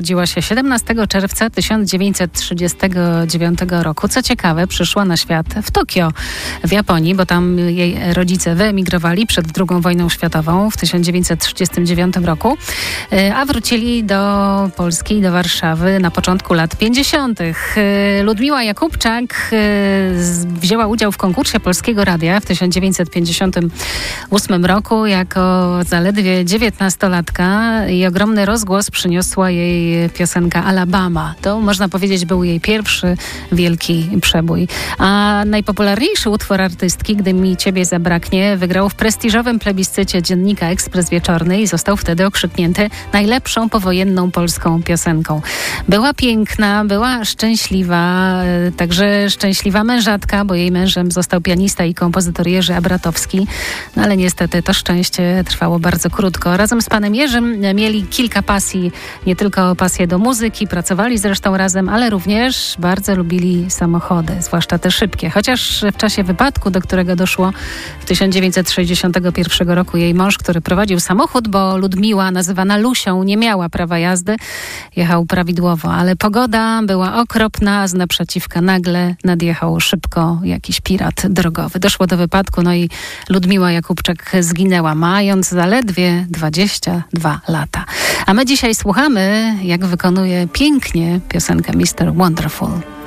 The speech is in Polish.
Urodziła się 17 czerwca 1939 roku. Co ciekawe, przyszła na świat w Tokio, w Japonii, bo tam jej rodzice wyemigrowali przed II wojną światową w 1939 roku, a wrócili do Polski i do Warszawy na początku lat 50. Ludmiła Jakubczak wzięła udział w konkursie Polskiego Radia w 1958 roku jako zaledwie 19-latka i ogromny rozgłos przyniosła jej piosenka Alabama. To, można powiedzieć, był jej pierwszy wielki przebój. A najpopularniejszy utwór artystki, Gdy mi ciebie zabraknie, wygrał w prestiżowym plebiscycie dziennika Ekspres Wieczorny i został wtedy okrzyknięty najlepszą powojenną polską piosenką. Była piękna, była szczęśliwa, także szczęśliwa mężatka, bo jej mężem został pianista i kompozytor Jerzy Abratowski. No ale niestety to szczęście trwało bardzo krótko. Razem z panem Jerzym mieli kilka pasji, nie tylko pasję do muzyki, pracowali zresztą razem, ale również bardzo lubili samochody, zwłaszcza te szybkie. Chociaż w czasie wypadku, do którego doszło w 1961 roku, jej mąż, który prowadził samochód, bo Ludmiła, nazywana Lusią, nie miała prawa jazdy, jechał prawidłowo, ale pogoda była okropna, a z naprzeciwka nagle nadjechał szybko jakiś pirat drogowy. Doszło do wypadku, no i Ludmiła Jakubczak zginęła, mając zaledwie 22 lata. A my dzisiaj słuchamy, jak wykonuje pięknie piosenkę Mr. Wonderful.